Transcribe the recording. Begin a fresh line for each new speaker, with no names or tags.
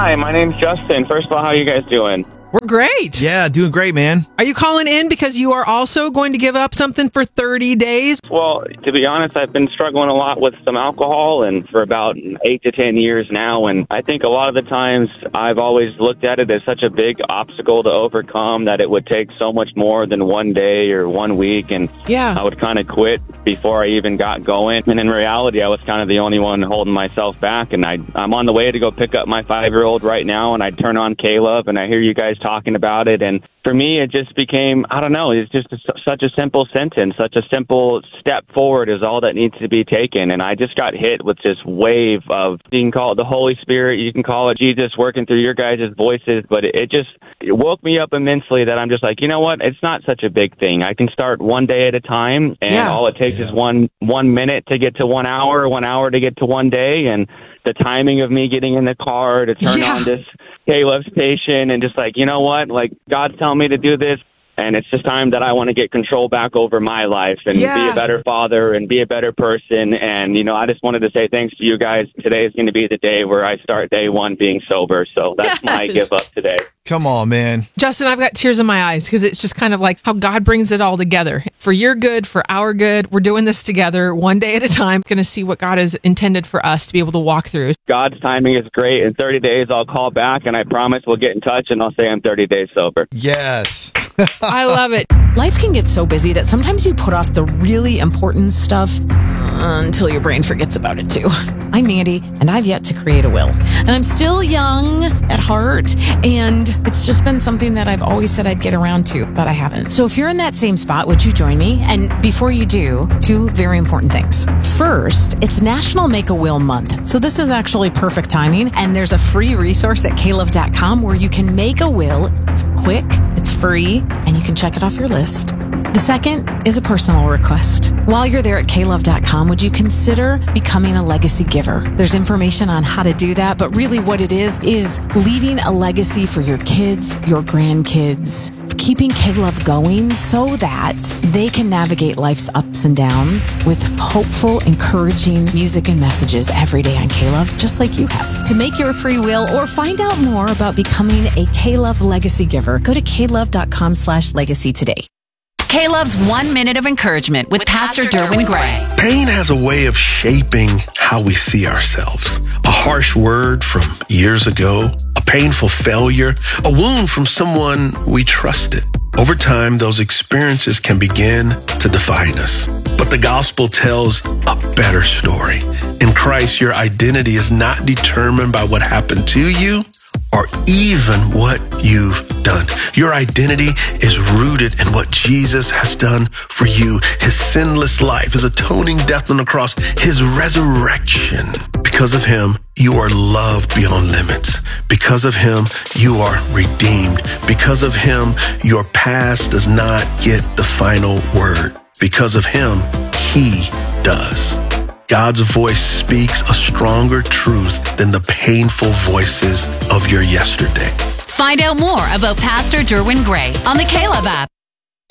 Hi, my name's Justin. First of all, how are you guys doing?
We're great.
Yeah, doing great, man.
Are you calling in because you are also going to give up something for 30 days?
Well, to be honest, I've been struggling a lot with some alcohol and for about 8 to 10 years now. And I think a lot of the times I've always looked at it as such a big obstacle to overcome that it would take so much more than one day or 1 week. And I would kind of quit before I even got going. And in reality, I was kind of the only one holding myself back. And I'm on the way to go pick up my 5-year-old right now. And I turn on K-Love and I hear you guys talking about it, and for me it just became, I don't know, it's just such a simple sentence, such a simple step forward is all that needs to be taken. And I just got hit with this wave of, you can call it the Holy Spirit, you can call it Jesus working through your guys' voices, but it woke me up immensely that I'm just like, you know what, it's not such a big thing. I can start one day at a time, and all it takes is one minute to get to 1 hour, 1 hour to get to one day. And the timing of me getting in the car to turn on this K-Love station and just like, you know what, like God's telling me to do this. And it's just time that I want to get control back over my life and be a better father and be a better person. And, you know, I just wanted to say thanks to you guys. Today is going to be the day where I start day one being sober. So that's my give up today.
Come on, man.
Justin, I've got tears in my eyes because it's just kind of like how God brings it all together. For your good, for our good, we're doing this together one day at a time. Going to see what God has intended for us to be able to walk through.
God's timing is great. In 30 days, I'll call back and I promise we'll get in touch and I'll say I'm 30 days sober.
Yes.
I love it.
Life can get so busy that sometimes you put off the really important stuff until your brain forgets about it too. I'm Mandy, and I've yet to create a will. And I'm still young at heart, and it's just been something that I've always said I'd get around to, but I haven't. So if you're in that same spot, would you join me? And before you do, 2 very important things. First, it's National Make a Will Month. So this is actually perfect timing, and there's a free resource at klove.com where you can make a will. It's quick, it's free, and you can check it off your list. The second is a personal request. While you're there at klove.com, would you consider becoming a legacy giver? There's information on how to do that, but really what it is leaving a legacy for your kids, your grandkids, keeping K-Love going so that they can navigate life's ups and downs with hopeful, encouraging music and messages every day on K-Love, just like you have. To make your free will or find out more about becoming a K-Love legacy giver, go to klove.com/legacy today.
K-Love's 1 minute of encouragement with Pastor Derwin Gray.
Pain has a way of shaping how we see ourselves. A harsh word from years ago, a painful failure, a wound from someone we trusted. Over time, those experiences can begin to define us. But the gospel tells a better story. In Christ, your identity is not determined by what happened to you or even what you've done. Your identity is rooted in what Jesus has done for you. His sinless life, his atoning death on the cross, his resurrection. Because of him, you are loved beyond limits. Because of him, you are redeemed. Because of him, your past does not get the final word. Because of him, he does. God's voice speaks a stronger truth than the painful voices of your yesterday.
Find out more about Pastor Derwin Gray on the K-Love app.